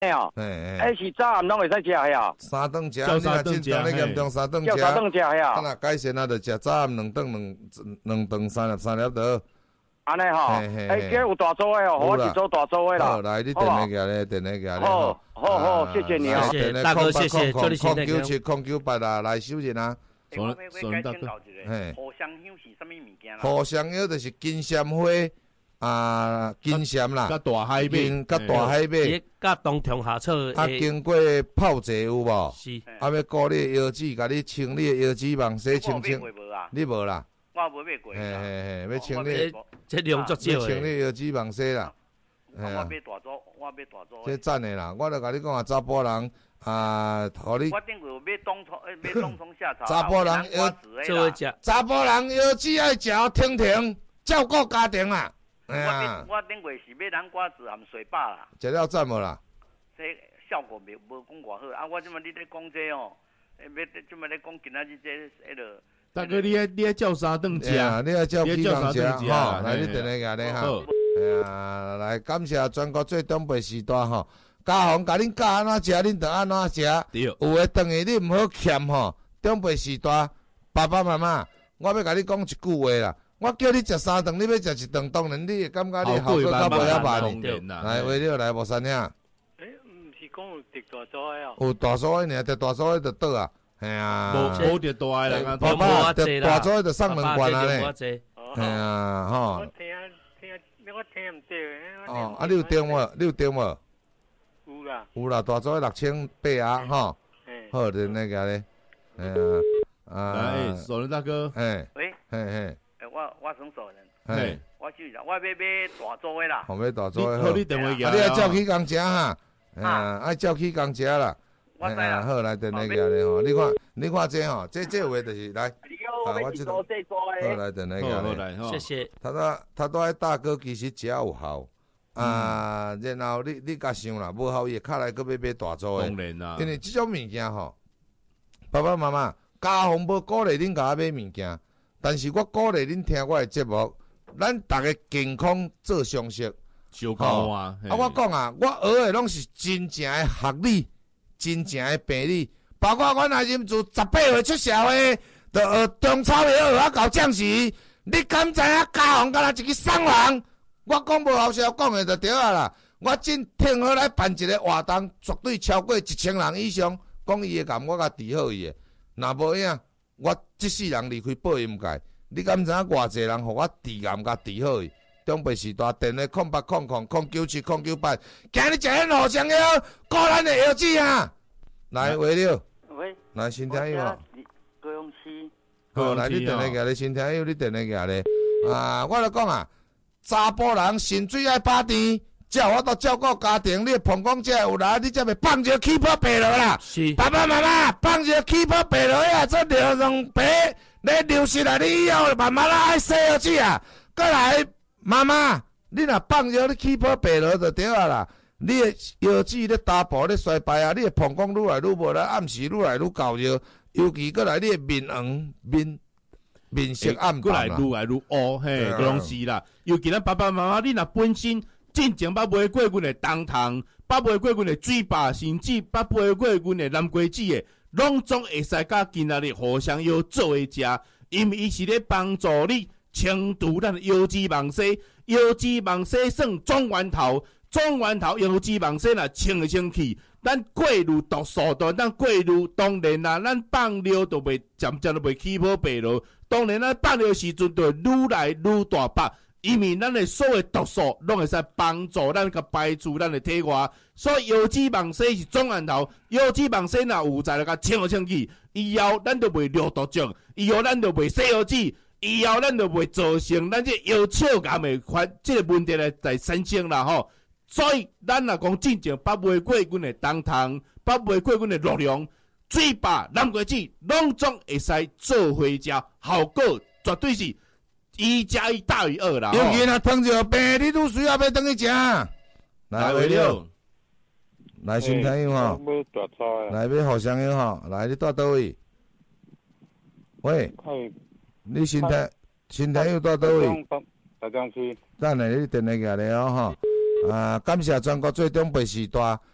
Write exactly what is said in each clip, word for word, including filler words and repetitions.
哎哦， 哎哎是早暗拢会使食嘿哦。 三顿食， 照你三顿食若真当咧严重三顿食， 叫三顿食嘿啊哦。 若改善啊，就食早暗两顿两两顿三粒三粒就好。 安尼吼， 嘿嘿嘿哎，今日有大组的哦，我是做大组的啦。 好，来你电话过来，电话过来好，好好，谢谢你啊。 谢谢大哥，谢谢，祝你身体健康。 空九七空九八啊，来收人啊。 孙孙大哥， 嘿， 藿香香是什么物件啦？ 藿香药就是金闪花啊，金闪啦， 甲大海边，甲大海边， 甲冬虫夏草。 啊，经过泡茶有无？ 是。 啊，要顾你腰子，甲你清你腰子网洗清清。你无啦？ 我无买过。 嘿嘿嘿，要清你， 这量足少要清你腰子网洗啦。 我买大组，我买大组。 这赞的啦，我著甲你讲啊，查甫人。啊，互你。 我顶过买冬虫，诶，买冬虫夏草。 查甫人腰做会食， 查甫人腰子爱食挺挺，照顾家庭啊。哎呀， 我顶过是买南瓜子含水霸啦。 食了赞无啦？ 这效果没无讲偌好啊！我即么你咧讲这哦，诶，要即么咧讲今仔日这迄落。 大哥，你爱你爱照三顿食， 你爱照起工食吼，来你电话甲你哈。哎呀，来感谢全国最东北时代吼。家访甲恁教安怎食，恁着安怎食。有诶，等于你毋好欠吼。长辈时代，爸爸妈妈，我要甲你讲一句话啦。我叫你食三顿，你要食一顿，当然你会感觉你效果较无遐慢。来，为了来无三兄。 诶，毋是讲有特大所诶哦。 有大所诶尔，特大所诶就倒啊。系啊。 无无特大诶啦， 爸爸特大所诶就送两罐啊咧。 系啊，吼。 我听听，我听毋到。 哦，啊，你有订无？你有订无？ 有啦， 有啦，大组六千八啊，吼，好的那个咧，哎呀，啊， 来，守仁大哥， 哎， 喂， 嘿嘿， 诶，我我从守仁， 嘿， 我就是我要买大组的啦， 好买大组的， 好，你电话啊，你要照起工食哈，哎呀，爱照起工食啦， 我知啦， 好来电话个咧吼，你看，你看这吼，这这话就是来，啊，我知道，好来电话个咧， 谢谢， 他说他说迄大哥其实只有效。啊，然后你你甲想啦，无效伊卡来搁要买大组的， 当然啦， 因为即种物件吼，爸爸妈妈家父无鼓励恁甲我买物件，但是我鼓励恁听我的节目，咱逐个健康做常识， 小高啊！ 啊，我讲啊，我学的拢是真正的学理，真正的病理，包括阮阿任自十八岁出社会，就学中草药学啊到将士，你敢知影家父敢若一个送人？我讲无好笑，讲的就对啊啦！我真挺好来办一个活动，绝对超过一千人以上。讲伊会癌，我甲治好伊的。若无影，我即世人离开保险界。你敢知影偌济人互我治癌甲治好伊？中北时代电话空八空空空九七空九八，今日食迄藿香药，顾咱的腰子啊！来，喂了， 喂， 来先听有无？ 高雄市。 好，来你电话过来，先听有你电话过来。啊，我来讲啊。查甫人薪水爱把甜，才有法度照顾家庭。你膀胱才有力，你才袂放一个起泡白落啦。 是， 爸爸妈妈放一个起泡白落啊，这流脓白，你流失来，你以后慢慢啦爱洗腰子啊。过来，妈妈，你若放一个起泡白落就对啊啦。你的腰子咧大步咧衰败啊，你的膀胱愈来愈无力，暗时愈来愈高热，尤其过来你的面黄面。面色暗淡啦， 过来愈来愈乌，嘿，拢是啦。尤其咱爸爸妈妈，你若本身真正捌买过阮的冬虫，捌买过阮的水霸，甚至捌买过阮的南瓜子的，拢总会使甲今仔日藿香药做伙食，因为伊是咧帮助你清除咱腰子网丝，腰子网丝算总源头，总源头腰子网丝若清会清气。咱过路毒素都咱过路，当然啦，咱放尿都袂渐渐都袂起泡白咯。当然咱放尿时阵就愈来愈大白，因为咱的所有毒素拢会使帮助咱甲排除咱的体外。所以腰子网丝是总源头，腰子网丝若有在甲清好清气，以后咱就袂尿毒症，以后咱就袂洗腰子，以后咱就袂造成咱这腰鞘癌的款这个问题来在产生啦吼。所以，咱若讲真正捌买过阮的冬虫，捌买过阮的鹿茸、水霸、南瓜子，拢总会使做伙食，效果绝对是一加一大于二啦。 尤其若糖尿病，你愈需要要等去食。来，为了，来先听有吼，来买藿香药吼，来你住倒位？喂，你先听，先听有住倒位？ 大江区。 等下你电话过来哦吼。啊！感谢全国最中北时代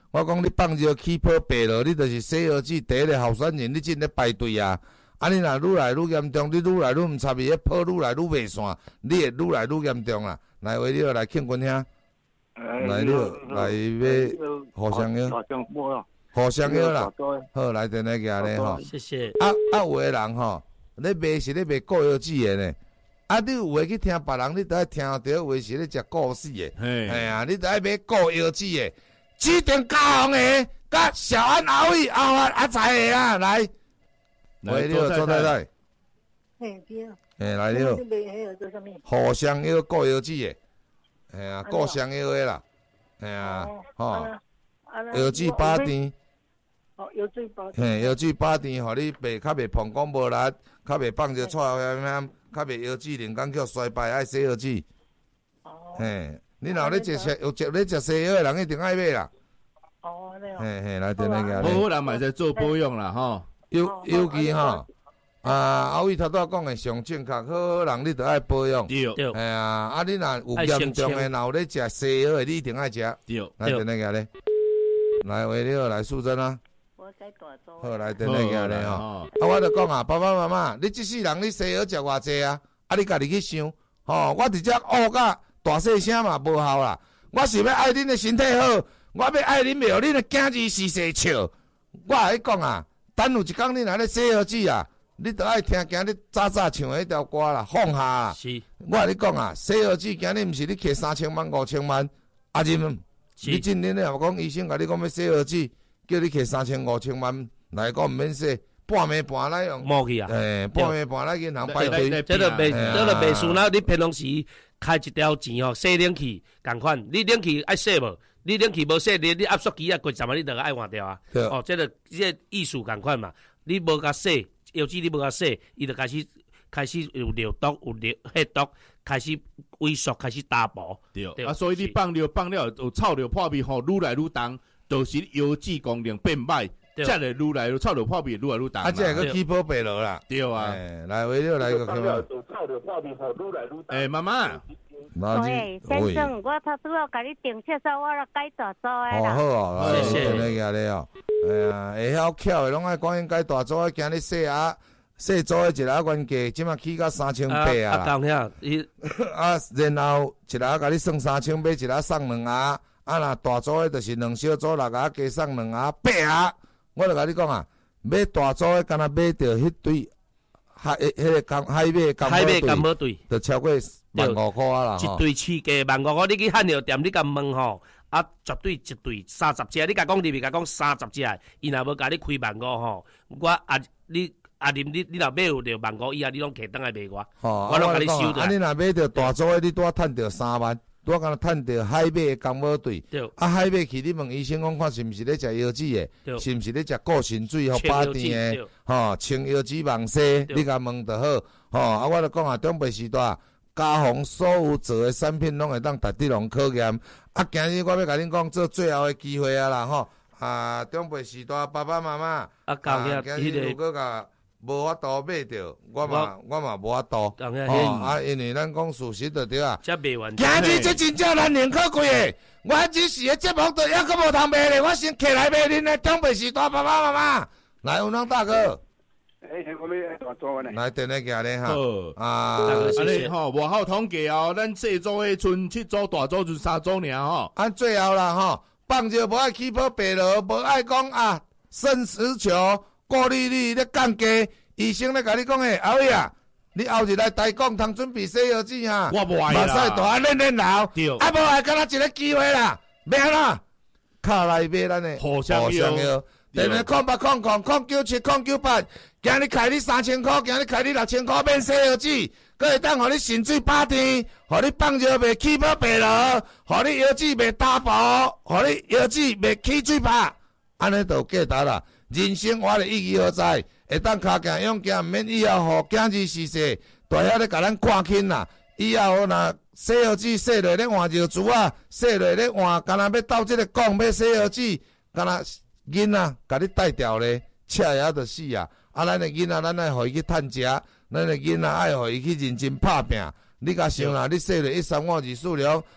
我讲你放尿起泡白了，你就是西药剂第一个候选人，你真咧排队啊！啊，你若愈来愈严重，你愈来愈毋插伊，迄泡愈来愈袂散，你会愈来愈严重啦。来，为了来庆君兄，来了来要互相药，互相药啦。好，来电来个咧吼。 谢谢。 啊啊，有诶人吼，咧卖是咧卖固药剂诶呢。啊，你有诶去听别人，你都爱听到话是咧食固死诶。哎呀，你都爱买固药剂诶。指定嘉宏诶，甲小安阿伟阿发阿财诶啊，来。喂，你好，周太太。 嘿，对。 嘿，来你好。 你卖迄个做啥物？ 互相药固药剂诶，哎呀，固相药诶啦，哎呀，吼，药剂八甜。 哦，药剂八甜。 嘿，药剂八甜，互你袂较袂膀胱无力，较袂放着错险险，较袂腰子灵感叫衰败，爱洗药剂。哦。嘿，你若咧食食有食咧食西药诶人，一定爱买啦。 哦，安尼哦。 嘿嘿，来电来个。 好人嘛在做保养啦，吼。 尤尤其吼。啊，阿伟头拄讲诶上正确，好好人你着爱保养。 对。 哎呀，啊你若有严重诶，若有咧食西药诶，你一定爱食。 对。 来电那个咧，来为了来素贞啊。 我在大洲。 好，来电那个咧吼。啊，我着讲啊，爸爸妈妈，你即世人你西药食偌济啊？啊，你家己去想，吼，我直接学甲大细声嘛无效啦。我是要爱恁诶身体好，我要爱恁袂互恁诶囝儿是细笑。我爱讲啊，等有一工恁若咧洗药剂啊。你着爱听今日早早唱迄条歌啦，放下啦。 是， 我甲你讲啊，洗药剂今日毋是你摕三千万、五千万，啊人，你真恁咧若讲医生甲你讲要洗药剂，叫你摕三千、五千万来讲毋免洗，半暝半来用。 冇去啊！ 诶，半暝半来银行排队。 这个袂，这个袂输啦！你平常时开一条钱吼，洗冷气共款，你冷气爱洗无？你冷气无洗，你你压缩机啊，过十万你着爱换掉啊。哦，这个这个意思共款嘛，你无甲洗。药剂你无甲洗，伊就开始开始有尿毒、有尿血毒，开始萎缩，开始大薄。 对，啊，所以你放尿放了有臭尿破味吼，愈来愈重，就是药剂功能变歹，才会愈来愈臭尿破味，愈来愈重。 啊，这个起泡白落啦。 对啊， 来为了来个什么？ 臭尿破味吼，愈来愈重。诶，妈妈。 喂，先生，我头拄仔甲你订车所，我来改大组诶啦。 哦好啊， 谢谢。 你个咧哦，哎呀，会晓巧诶，拢爱讲应该大组诶，今日细啊，细组诶一个原价，即马起到三千八啊。 啊，讲遐，伊啊，然后一个甲你算三千八，一个送两盒，啊，若大组诶，就是两小组六盒加送两盒八盒。我著甲你讲啊，买大组诶，敢若买着迄堆海迄个甘海马甘海马甘宝队， 就超过万五箍啊啦。 一队起价万五箍，你去汉药店，你甲问吼，啊，绝对一队三十只，你甲讲入去，甲讲三十只，伊若无甲你开万五吼，我啊你啊啉你你若买有着万五以后，你拢摕倒来卖我，我拢甲你收着。 啊，你若买着大组诶，你拄仔趁着三万。拄敢若趁着海马诶甘宝队，啊海马去你问医生讲看是毋是咧食药剂诶，是毋是咧食固肾水或八甜诶，吼清腰子网西，你甲问就好，吼啊我著讲啊，中北时代嘉宏所有做诶产品拢会当达得拢考验，啊今日我要甲恁讲做最后诶机会啊啦吼，啊中北时代爸爸妈妈， 啊今日如果甲无法度买着，我嘛我嘛无法度，哦啊，因为咱讲事实就对啊。 这卖完。 今日这真正难能可贵诶！我这时诶节目都还阁无通卖咧，我先起来卖恁诶长辈时代爸爸妈妈。来，有啷大哥？ 诶，我要大组呢。 来，电话寄咧哈。 好啊， 安尼吼，外口统计哦，咱细组诶剩七组，大组就三组尔吼。 按最后啦吼，放尿无爱起泡白落，无爱讲啊，肾实球。顾虑你咧降价，医生咧甲你讲诶，阿伟啊，你后日来台港通准备洗药剂哈， 我无爱啦， 目屎大啊练练流，啊无爱敢若一个机会啦，免啦，卡来买咱诶互相药， 电话空八空空空九七空九八，今日开你三千块，今日开你六千块免洗药剂，佮会当互你肾水八天，互你放尿袂起泡白落，互你药剂袂大薄，互你药剂袂起水泡，安尼就有价值啦。人生活的意义何在？会当骹行用行，毋免以后互囝儿逝世，大遐咧甲咱看轻啦。以后若洗药剂洗落咧换尿珠啊，洗落咧换，敢若要斗即个讲要洗药剂，敢若囡仔甲你带掉咧，车也着死啊！啊，咱的囡仔，咱爱互伊去趁食，咱的囡仔爱互伊去认真拍拼。你甲想啦，你洗落一三五二四六，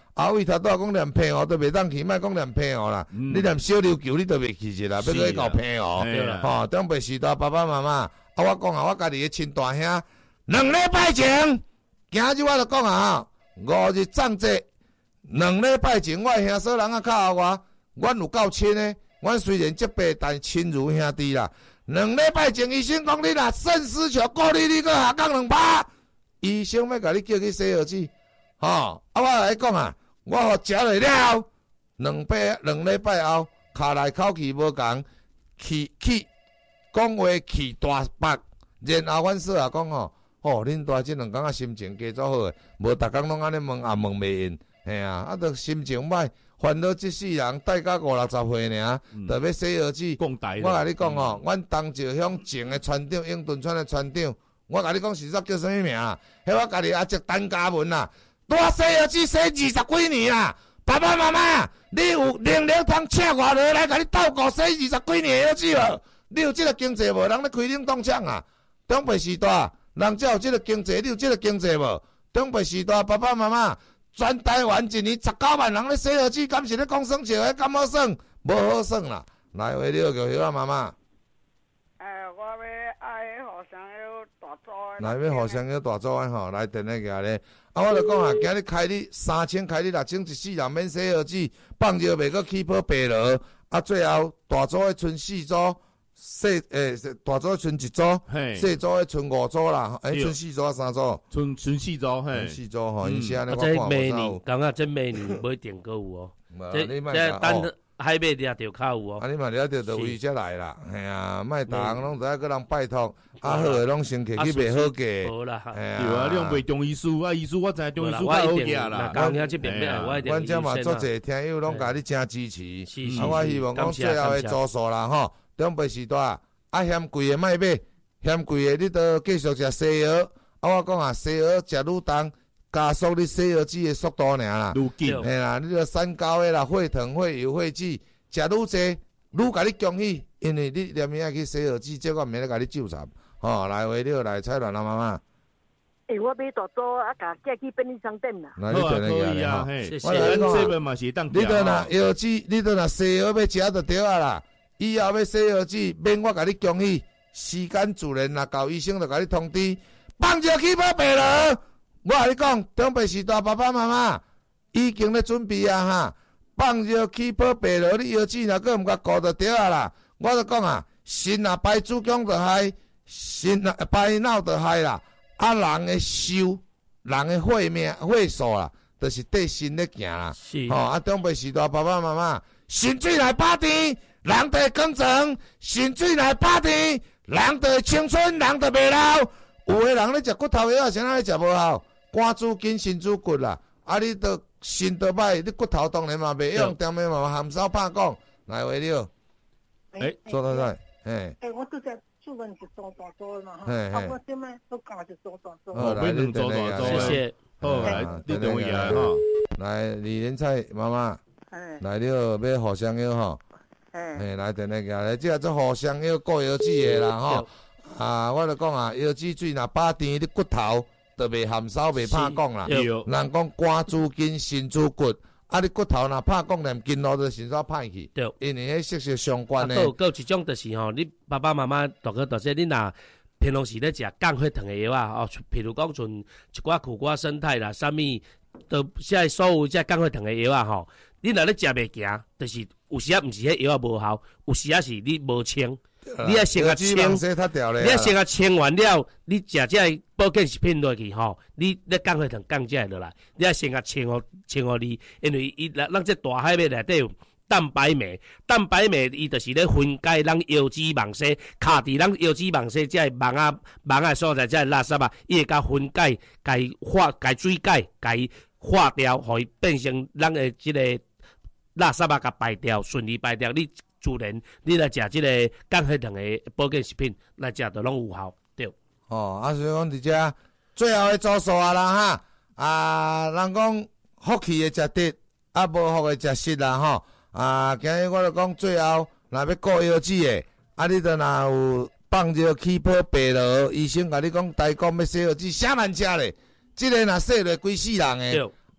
后位头拄讲念平湖都袂当去，莫讲念平湖啦。 嗯、 你念小琉球你都袂去去啦，要去到平湖。吼，长辈时代爸爸妈妈，啊，我讲啊，我家己的亲大兄，两礼拜前，今日我就讲啊，五日葬祭，两礼拜前，我兄嫂人啊靠我，阮有够亲的。阮虽然结拜，但亲如兄弟啦。两礼拜前，医生讲你若肾丝球过滤，你搁下降两百，医生要甲你叫去洗耳子，吼、哦。啊，我来讲啊，我互食落了，两拜两礼拜后，骹内口气无共，气气讲话气大白，然后阮嫂也讲吼，哦，恁大即两工仔心情加做好诶，无逐工拢安尼问也问袂应，嘿啊，啊，着心情歹。烦恼即世人，大家五六十岁尔，特别洗儿子。我甲你讲哦，阮东石乡前的村长，永顿村的村长，我甲你讲实在叫啥物名啊？迄我家己阿叔单家文啦，我洗儿子洗二十几年啦。爸爸妈妈，你有能力通请外落来甲你斗顾洗二十几年的儿子无？你有即个经济无？人咧开冷冻厂啊，长辈时代，人才有即个经济，你有即个经济无？长辈时代，爸爸妈妈。全台湾一年十九万人咧洗耳机，敢是咧讲算笑，迄敢好算？无好算啦！来，话你叫许啊妈妈。 诶，我要爱互相友大组诶。 来，要互相友大组诶吼，来电咧个咧。啊，我就讲啊，今日开你三千，开你六千，一世人免洗耳机，放尿袂阁起泡白落。啊，最后大组诶剩四组，细诶大组剩一组，细组诶剩五组啦。诶，剩四组啊，三组？ 剩剩四组，嘿， 四组吼，因是安尼我看无明年，刚刚这明年不一定够有哦。这这等海马掠着较有哦。 啊，你嘛掠着就为则来啦，系啊，莫逐项拢知影，个人拜托，啊好诶拢先摕去卖好价。 无啦， 对啊，你用卖中医师，啊医师我知中医师较好价啦。 讲听这边边，我一定。 阮遮嘛做者听友拢甲你真支持，啊，我希望讲最后诶组数啦吼，长辈时代啊嫌贵诶莫买，嫌贵诶你都继续食西药。啊，我讲啊，西药食愈重，加速你洗耳机的速度尔啦。 愈紧， 嘿啦，你着三高的啦，血糖、血油、血脂，食愈侪，愈甲你恭喜，因为你连夜去洗耳机，这我毋免咧甲你纠缠。吼、哦，来回了来蔡乱啊妈妈。 诶、欸，我买大组啊，甲寄去便利商店啦。 那你等下咧吼， 我来讲这边嘛是当。 你着若耳机，你着若西药要食就对啊啦。以后要洗耳机，免我甲你恭喜，时间自然若到，医生就甲你通知。放尿起泡白落，我甲你讲，长辈时代爸爸妈妈已经咧准备啊哈。放尿起泡白落，你耳机若个毋甲顾就对啊啦。我就讲啊，心若歹子宫就害，心若歹脑就害啦。啊，人诶寿，人诶血命血数啦，就是对心咧行啦。 是。 吼、哦，啊，长辈时代爸爸妈妈，心水来打甜，人就会更长；心水来打甜，人就会青春，人就袂老。有诶人咧食骨头药，谁人咧食无好？肝主筋，心主骨啦。啊，你都心都歹，你骨头当然嘛袂用，当然嘛含少怕讲。来话了， 诶， 做得来，诶。 诶，我拄则主任是做大组诶嘛，吼， 啊， 我即摆都教是做大组。 好，来你做大组， 谢谢。 好，来你等我下吼。 来，李连菜妈妈，来了要互相药吼。诶，来等下个，来即个做互相药过药剂诶啦吼。啊，我就讲啊，药剂水若把甜，你骨头就袂含少，袂怕讲啦。人讲肝主筋，心主骨，啊，你骨头若怕讲，连筋路就先煞歹去。 对， 因为迄息息相关诶。 啊，有有一种就是吼，你爸爸妈妈大哥大姐，你若平常时咧食降血糖诶药啊，哦，譬如讲像一寡苦瓜生态啦，啥物，都现在所有即降血糖诶药啊，吼，你若咧食袂行，就是有时啊，毋是迄药啊无效，有时啊是你无清。你啊先啊清，你啊先啊清完了，你食这保健食品落去吼，你咧降血糖降起来落来，你啊先啊清互清互你，因为伊咱咱这大海马内底有蛋白酶，蛋白酶伊就是咧分解咱腰脂肪细，卡伫咱腰脂肪细这网啊网啊所在这垃圾啊，伊会甲分解，甲伊化，甲水解，甲伊化掉，互伊变成咱的这个垃圾啊，甲排掉，顺利排掉，你。自然，你来食即个降血糖的保健食品，来食都拢有效，对。 哦，啊，所以讲伫遮最后的组数啊啦哈，啊，人讲福气的食得，啊无福的食失啦吼。啊，今日我就讲最后，若要顾腰子的，啊，你都若有放尿起泡白落，医生甲你讲，大讲要洗腰子，啥万只咧？即个若洗落规世人的。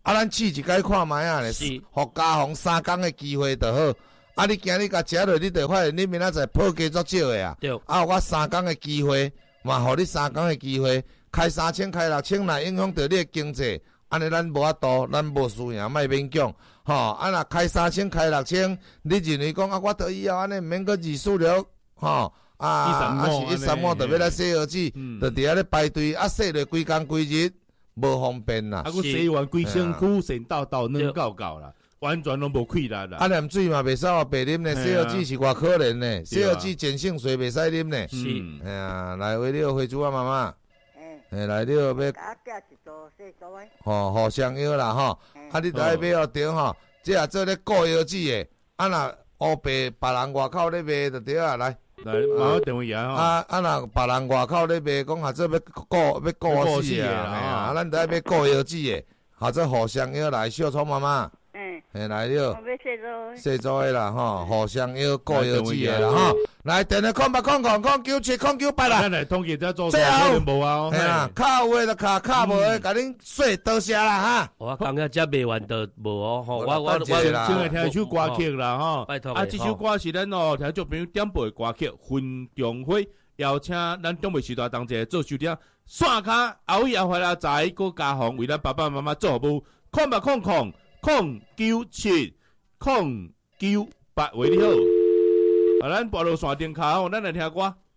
啊，咱试一摆看卖啊咧，互家访三工的机会就好。啊，你今日甲食落，你就发现你明仔载破价足少的啊。 对。 啊，我三工的机会，嘛，互你三工的机会，开三千、开六千，若影响到你的经济，安尼咱无法度，咱无输赢，莫勉强。吼、哦，啊，若开三千、开六千，你认为讲啊，我得以后安尼毋免搁二四六，吼、哦。啊，啊是一三五特别来洗耳机，就伫遐咧排队，啊洗了规工规日，无方便啦。 啊，佮洗完规身躯、神道道、软到到啦，完全拢无气力啦。 啊，啉水嘛袂使话白啉呢，洗耳机是偌可怜呢，洗耳机碱性水袂使啉呢。 是， 哎呀，来为了回主啊妈妈，哎，来了要。吼，互相药啦吼，啊你着爱买哦对吼，这也做咧固药剂的，啊若乌白别人外口咧卖就对啊，来。 来，马上电话呀！ 啊啊！若别人外口咧卖，讲或者要顾要顾死啊！啊，咱得要顾药剂的，或者互相药来小聪妈妈。嗯。嘿，来了。我要洗澡。洗澡的啦吼，互相药顾药剂的啦吼。来，电话空八空空空九七空九八啦。 咱来统计再做最后无啊？ 嘿啦，卡有诶就卡，卡无诶，甲恁说多谢啦哈。 我感觉这卖完都无哦，吼，我我我先来听一首歌曲啦吼。 拜托。 啊，这首歌是咱哦，听众朋友点播的歌曲《分中花》，邀请咱中卫时代同齐做收听。线卡后以后回来在个家访为咱爸爸妈妈做服务，空八空空空九七空九八为你好。啊，咱跋落线顶卡哦，咱来听歌。